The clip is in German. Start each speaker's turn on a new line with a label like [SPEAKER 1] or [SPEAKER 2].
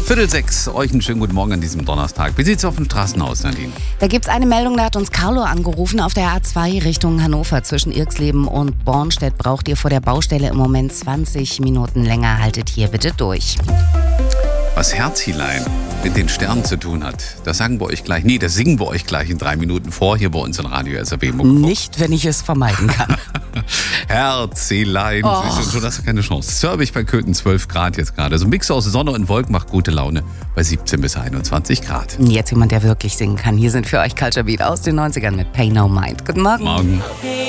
[SPEAKER 1] 5:45, euch einen schönen guten Morgen an diesem Donnerstag. Wie sieht's auf den Straßen aus, Nadine?
[SPEAKER 2] Da gibt's eine Meldung, da hat uns Carlo angerufen. Auf der A2 Richtung Hannover zwischen Irxleben und Bornstedt braucht ihr vor der Baustelle im Moment 20 Minuten länger. Haltet hier bitte durch.
[SPEAKER 1] Was Herzilein mit den Sternen zu tun hat, das sagen wir euch gleich. Nee, das singen wir euch gleich in 3 Minuten vor, hier bei uns in Radio SRB.
[SPEAKER 2] Nicht, wenn ich es vermeiden kann.
[SPEAKER 1] Herzilein, schon hast du keine Chance. Zürbich bei Köthen 12 Grad jetzt gerade. So ein Mix aus Sonne und Wolken macht gute Laune bei 17 bis 21 Grad.
[SPEAKER 2] Jetzt jemand, der wirklich singen kann. Hier sind für euch Culture Beat aus den 90ern mit Pay No Mind. Guten Morgen.
[SPEAKER 1] Morgen.